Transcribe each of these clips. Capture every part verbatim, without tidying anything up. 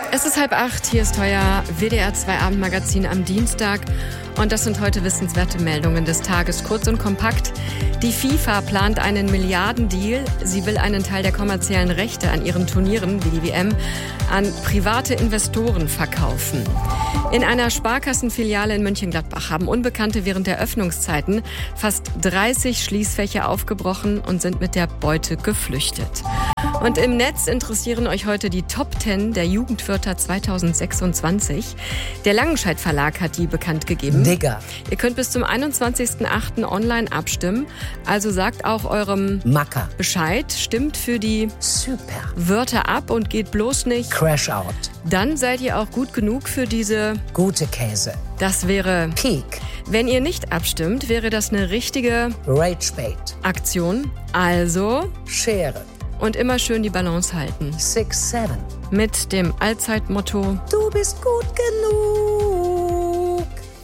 Es ist halb acht, hier ist euer W D R zwei Abendmagazin am Dienstag und das sind heute wissenswerte Meldungen des Tages, kurz und kompakt. Die FIFA plant einen Milliardendeal. Sie will einen Teil der kommerziellen Rechte an ihren Turnieren, wie die W M, an private Investoren verkaufen. In einer Sparkassenfiliale in Mönchengladbach haben Unbekannte während der Öffnungszeiten fast dreißig Schließfächer aufgebrochen und sind mit der Beute geflüchtet. Und im Netz interessieren euch heute die Top zehn der Jugendwörter zweitausendsechsundzwanzig. Der Langenscheidt Verlag hat die bekannt gegeben. Digger. Ihr könnt bis zum einundzwanzigsten achten online abstimmen. Also sagt auch eurem Macker Bescheid, stimmt für die Super. Wörter ab und geht bloß nicht. Crash out. Dann seid ihr auch gut genug für diese Gute Käse. Das wäre Peak. Wenn ihr nicht abstimmt, wäre das eine richtige Rage Bait. Aktion. Also Schere. und immer schön die Balance halten. Six, seven. Mit dem Allzeitmotto: Du bist gut genug.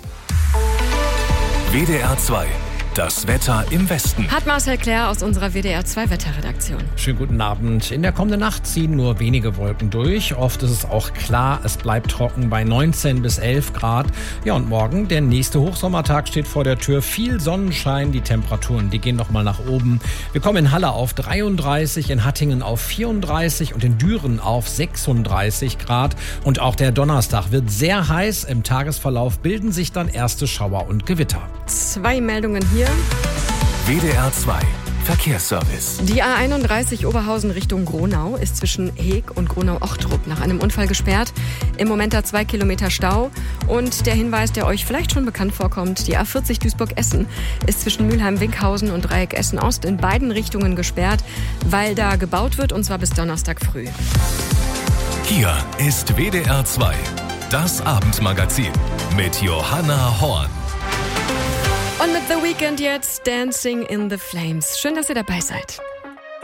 W D R zwei. Das Wetter im Westen. Hat Marcel Claire aus unserer W D R zwei Wetterredaktion. Schönen guten Abend. In der kommenden Nacht ziehen nur wenige Wolken durch. Oft ist es auch klar, es bleibt trocken bei neunzehn bis elf Grad. Ja, und morgen, der nächste Hochsommertag steht vor der Tür. Viel Sonnenschein, die Temperaturen, die gehen nochmal nach oben. Wir kommen in Halle auf dreiunddreißig, in Hattingen auf vierunddreißig und in Düren auf sechsunddreißig Grad. Und auch der Donnerstag wird sehr heiß. Im Tagesverlauf bilden sich dann erste Schauer und Gewitter. Zwei Meldungen hier. W D R zwei. Verkehrsservice. Die A einunddreißig Oberhausen Richtung Gronau ist zwischen Heeg und Gronau-Ochtrup nach einem Unfall gesperrt. Im Moment da zwei Kilometer Stau. Und der Hinweis, der euch vielleicht schon bekannt vorkommt, die A vierzig Duisburg-Essen ist zwischen Mülheim-Winkhausen und Dreieck Essen-Ost in beiden Richtungen gesperrt, weil da gebaut wird, und zwar bis Donnerstag früh. Hier ist W D R zwei. Das Abendmagazin mit Johanna Horn. Und mit The Weeknd jetzt Dancing in the Flames. Schön, dass ihr dabei seid.